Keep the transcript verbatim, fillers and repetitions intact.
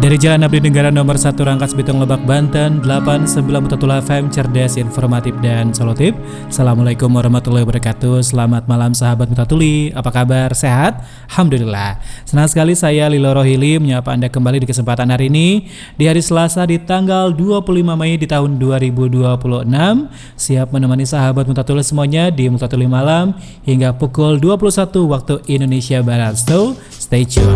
Dari Jalan Abdi Negara nomor satu Rangkas Bitung Lebak Banten, delapan puluh sembilan Mutatula F M, cerdas, informatif, dan solutif. Assalamualaikum warahmatullahi wabarakatuh. Selamat malam sahabat Mutatuli, apa kabar? Sehat? Alhamdulillah. Senang sekali saya Lilo Rohili menyapa Anda kembali di kesempatan hari ini, di hari Selasa di tanggal dua puluh lima Mei di tahun dua ribu dua puluh enam. Siap menemani sahabat Mutatuli semuanya di Mutatuli Malam hingga pukul dua puluh satu waktu Indonesia Barat. So, stay tune.